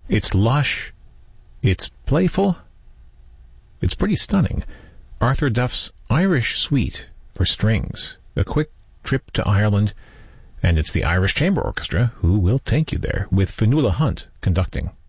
It's lush. It's playful. It's pretty stunning. Arthur Duff's Irish Suite for strings. A quick trip to Ireland, and it's the Irish Chamber Orchestra who will take you there, with Fionnuala Hunt conducting.